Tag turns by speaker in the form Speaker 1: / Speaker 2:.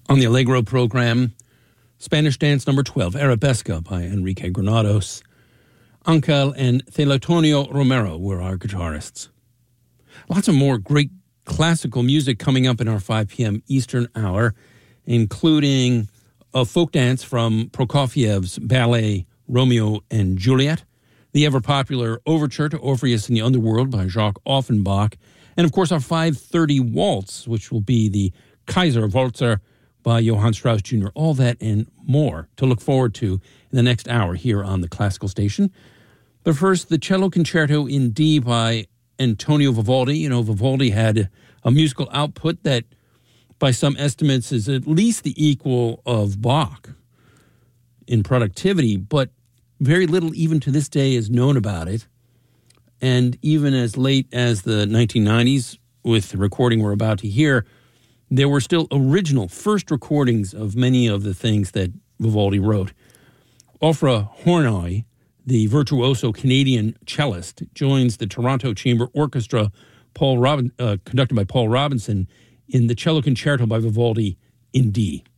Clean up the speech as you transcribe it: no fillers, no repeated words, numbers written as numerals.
Speaker 1: On the Allegro program, Spanish Dance number 12, Arabesca by Enrique Granados. Ángel and Theotonio Romero were our guitarists. Lots of more great classical music coming up in our 5 p.m. Eastern hour, including a folk dance from Prokofiev's ballet Romeo and Juliet, the ever-popular Overture to Orpheus in the Underworld by Jacques Offenbach, and, of course, our 5:30 waltz, which will be the Kaiser Waltzer by Johann Strauss Jr. All that and more to look forward to in the next hour here on the Classical Station. But first, the Cello Concerto in D by Antonio Vivaldi. You know, Vivaldi had a musical output that, by some estimates, is at least the equal of Bach in productivity, but very little even to this day is known about it. And even as late as the 1990s, with the recording we're about to hear, there were still original first recordings of many of the things that Vivaldi wrote. Ofra Hornoy, the virtuoso Canadian cellist, joins the Toronto Chamber Orchestra, conducted by Paul Robinson, in the Cello Concerto by Vivaldi in D.